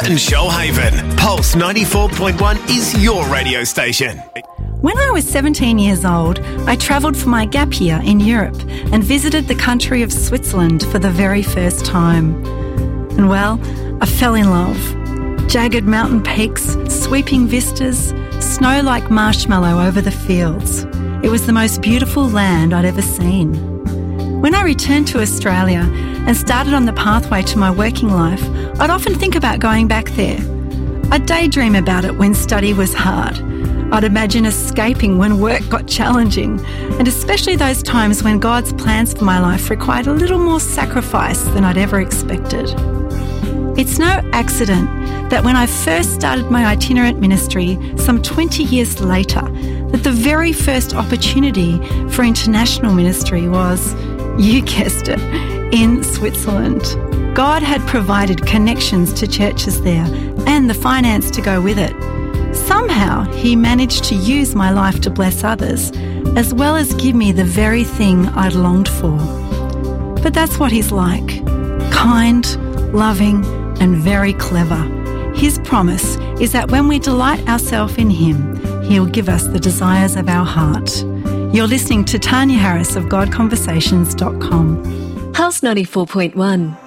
and Shoalhaven. Pulse 94.1 is your radio station. When I was 17 years old, I travelled for my gap year in Europe and visited the country of Switzerland for the very first time. And well, I fell in love. Jagged mountain peaks, sweeping vistas, snow like marshmallow over the fields. It was the most beautiful land I'd ever seen. When I returned to Australia and started on the pathway to my working life, I'd often think about going back there. I'd daydream about it when study was hard. I'd imagine escaping when work got challenging, and especially those times when God's plans for my life required a little more sacrifice than I'd ever expected. It's no accident that when I first started my itinerant ministry some 20 years later, that the very first opportunity for international ministry was, you guessed it, in Switzerland. God had provided connections to churches there and the finance to go with it. Somehow he managed to use my life to bless others, as well as give me the very thing I'd longed for. But that's what he's like. Kind, loving, and very clever. His promise is that when we delight ourselves in him, he'll give us the desires of our heart. You're listening to Tanya Harris of GodConversations.com. Pulse 94.1.